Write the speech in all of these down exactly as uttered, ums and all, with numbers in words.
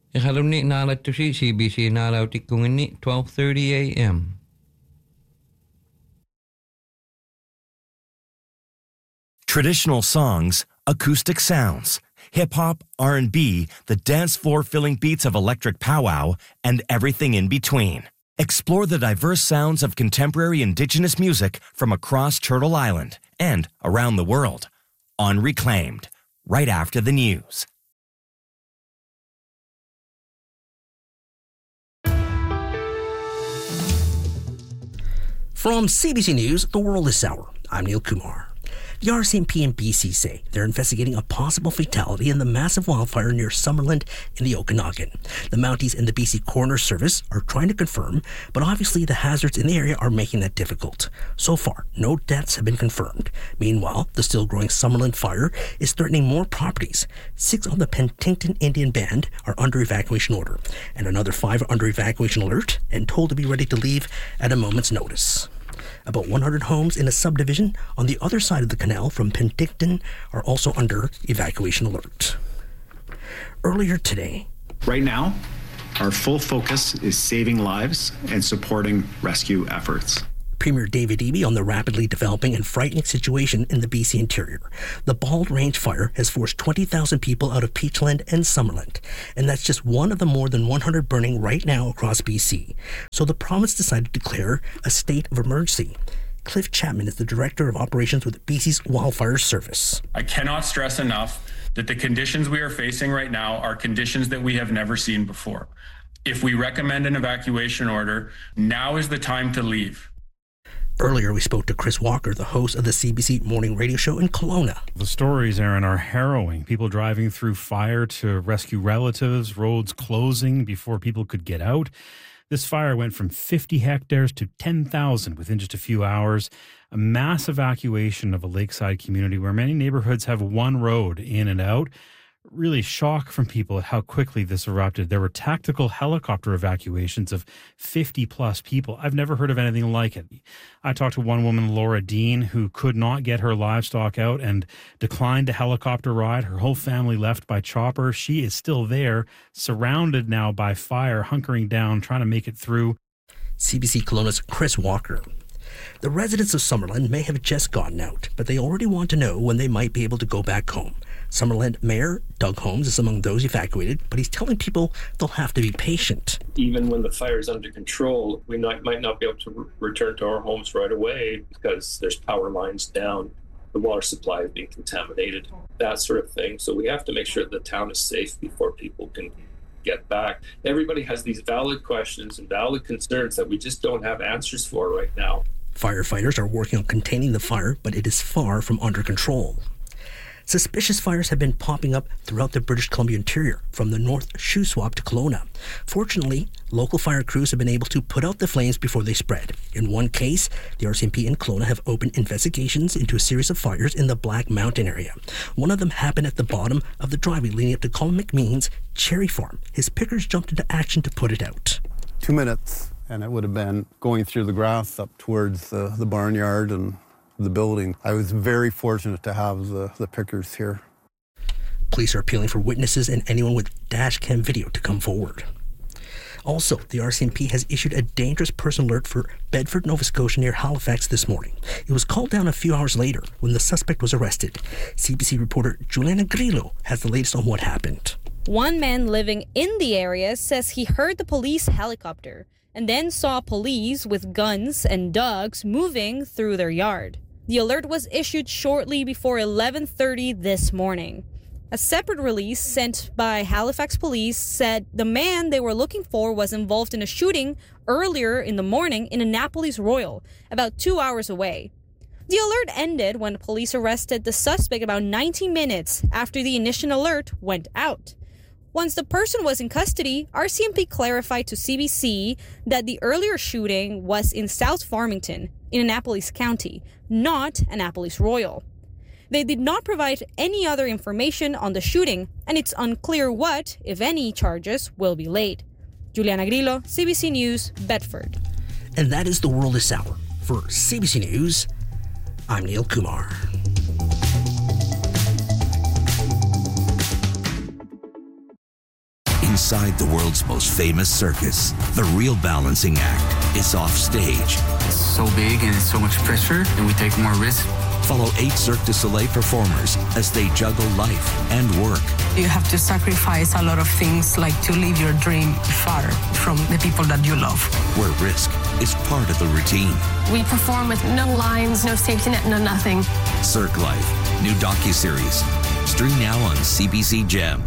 Ihalumni naalatusi C B C naalautikungini twelve thirty a.m. Traditional songs, acoustic sounds, hip-hop, R and B, the dance floor-filling beats of electric powwow, and everything in between. Explore the diverse sounds of contemporary Indigenous music from across Turtle Island and around the world on Reclaimed, right after the news. From C B C News, The World This Hour, I'm Neil Kumar. The R C M P and B C say they're investigating a possible fatality in the massive wildfire near Summerland in the Okanagan. The Mounties and the B C Coroner Service are trying to confirm, but obviously the hazards in the area are making that difficult. So far, no deaths have been confirmed. Meanwhile, the still-growing Summerland fire is threatening more properties. Six of the Penticton Indian Band are under evacuation order, and another five are under evacuation alert and told to be ready to leave at a moment's notice. About one hundred homes in a subdivision on the other side of the canal from Penticton are also under evacuation alert. Earlier today, right now, our full focus is saving lives and supporting rescue efforts. Premier David Eby on the rapidly developing and frightening situation in the B C interior. The Bald Range fire has forced twenty thousand people out of Peachland and Summerland, and that's just one of the more than one hundred burning right now across B C. So the province decided to declare a state of emergency. Cliff Chapman is the Director of Operations with B C's Wildfire Service. I cannot stress enough that the conditions we are facing right now are conditions that we have never seen before. If we recommend an evacuation order, now is the time to leave. Earlier, we spoke to Chris Walker, the host of the C B C morning radio show in Kelowna. The stories, Aaron, are harrowing. People driving through fire to rescue relatives, roads closing before people could get out. This fire went from fifty hectares to ten thousand within just a few hours. A mass evacuation of a lakeside community where many neighborhoods have one road in and out. Really shock from people at how quickly this erupted. There were tactical helicopter evacuations of fifty plus people. I've never heard of anything like it. I talked to one woman, Laura Dean, who could not get her livestock out and declined a helicopter ride. Her whole family left by chopper. She is still there, surrounded now by fire, hunkering down, trying to make it through. C B C Kelowna's Chris Walker. The residents of Summerland may have just gotten out, but they already want to know when they might be able to go back home. Summerland Mayor Doug Holmes is among those evacuated, but he's telling people they'll have to be patient. Even when the fire is under control, we not, might not be able to re- return to our homes right away because there's power lines down, the water supply is being contaminated, that sort of thing. So we have to make sure the town is safe before people can get back. Everybody has these valid questions and valid concerns that we just don't have answers for right now. Firefighters are working on containing the fire, but it is far from under control. Suspicious fires have been popping up throughout the British Columbia interior, from the North Shuswap to Kelowna. Fortunately, local fire crews have been able to put out the flames before they spread. In one case, the R C M P and Kelowna have opened investigations into a series of fires in the Black Mountain area. One of them happened at the bottom of the driveway leading up to Colin McMean's cherry farm. His pickers jumped into action to put it out. Two minutes, and it would have been going through the grass up towards the, the barnyard and the building. I was very fortunate to have the, the pickers here. Police are appealing for witnesses and anyone with dash cam video to come forward. Also, the R C M P has issued a dangerous person alert for Bedford, Nova Scotia near Halifax this morning. It was called down a few hours later when the suspect was arrested. C B C reporter Juliana Grillo has the latest on what happened. One man living in the area says he heard the police helicopter and then saw police with guns and dogs moving through their yard. The alert was issued shortly before eleven thirty this morning. A separate release sent by Halifax police said the man they were looking for was involved in a shooting earlier in the morning in Annapolis Royal, about two hours away. The alert ended when police arrested the suspect about ninety minutes after the initial alert went out. Once the person was in custody, R C M P clarified to C B C that the earlier shooting was in South Farmington, in Annapolis County, not Annapolis Royal. They did not provide any other information on the shooting, and it's unclear what, if any, charges will be laid. Juliana Grillo, C B C News, Bedford. And that is The World This Hour. For C B C News, I'm Neil Kumar. Inside the world's most famous circus, the real balancing act is off stage. It's so big and it's so much pressure, and we take more risk. Follow eight Cirque du Soleil performers as they juggle life and work. You have to sacrifice a lot of things, like to live your dream far from the people that you love. Where risk is part of the routine. We perform with no lines, no safety net, no nothing. Cirque Life, new docuseries. Stream now on C B C Gem.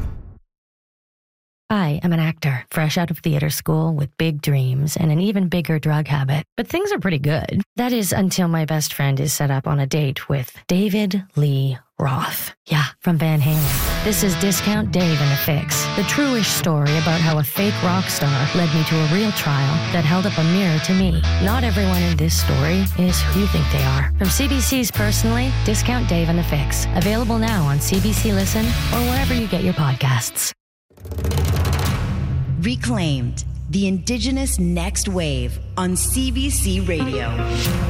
I am an actor, fresh out of theater school with big dreams and an even bigger drug habit. But things are pretty good. That is until my best friend is set up on a date with David Lee Roth. Yeah, from Van Halen. This is Discount Dave and the Fix, the true-ish story about how a fake rock star led me to a real trial that held up a mirror to me. Not everyone in this story is who you think they are. From C B C's Personally, Discount Dave and the Fix. Available now on C B C Listen or wherever you get your podcasts. Reclaimed, the Indigenous Next Wave on C B C Radio.